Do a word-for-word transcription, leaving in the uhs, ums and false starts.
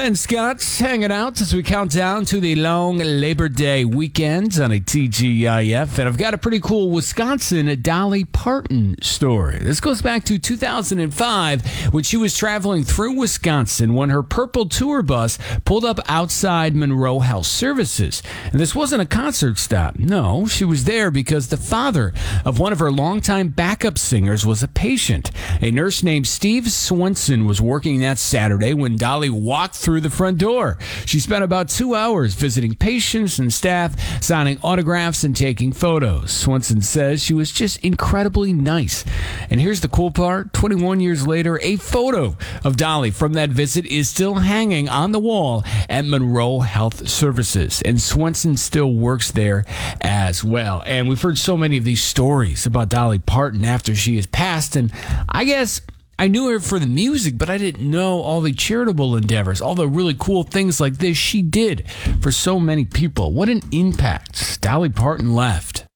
and Scott hanging out as we count down to the long Labor Day weekend on a T G I F. And I've got a pretty cool Wisconsin Dolly Parton story. This goes back to two thousand five when she was traveling through Wisconsin when her purple tour bus pulled up outside Monroe Health Services. And this wasn't a concert stop. No, she was there because the father of one of her longtime backup singers was a patient. A nurse named Steve Swenson was working that Saturday when Dolly walked through the front door. She spent about two hours visiting patients and staff, signing autographs and taking photos. Swenson says she was just incredibly nice. And here's the cool part. twenty-one years later, a photo of Dolly from that visit is still hanging on the wall at Monroe Health Services. And Swenson still works there as well. And we've heard so many of these stories about Dolly Parton after she has passed. And I guess I knew her for the music, but I didn't know all the charitable endeavors, all the really cool things like this she did for so many people. What an impact Dolly Parton left.